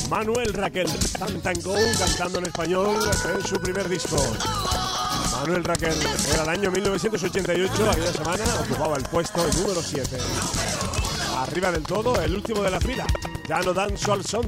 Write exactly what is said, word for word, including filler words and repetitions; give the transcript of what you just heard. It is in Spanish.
Manuel Raquel, Tan Tan Go, cantando en español en su primer disco. Manuel Raquel era el año mil novecientos ochenta y ocho, aquella semana ocupaba el puesto número siete. Arriba del todo, el último de la fila, Ya no danzo al son